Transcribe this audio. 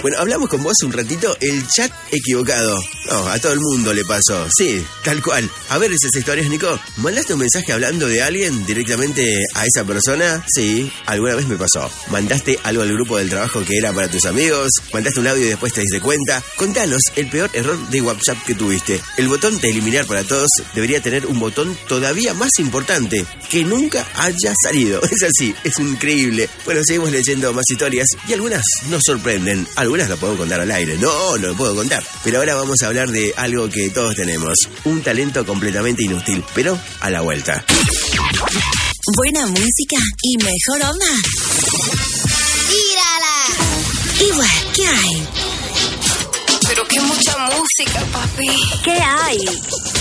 Bueno, hablamos con vos un ratito, el chat equivocado. No, a todo el mundo le pasó. Sí, tal cual. A ver esas historias, Nico. ¿Mandaste un mensaje hablando de alguien directamente a esa persona? Sí, alguna vez me pasó. ¿Mandaste algo al grupo del trabajo que era para tus amigos? ¿Mandaste un audio y después te diste cuenta? Contanos el peor error de WhatsApp que tuviste. El botón de eliminar para todos debería tener un botón todavía más importante, que nunca haya salido. Es así, es increíble. Bueno, seguimos leyendo más historias y algunas nos sorprenden. Algunas lo puedo contar al aire. No lo puedo contar. Pero ahora vamos a hablar de algo que todos tenemos. Un talento completamente inútil, pero a la vuelta. Buena música y mejor onda. ¡Tírala! Y bueno, ¿qué hay? Pero qué mucha música, papi. ¿Qué hay?